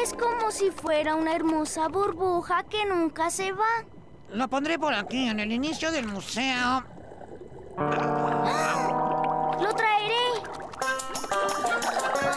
Es como si fuera una hermosa burbuja que nunca se va. Lo pondré por aquí, en el inicio del museo.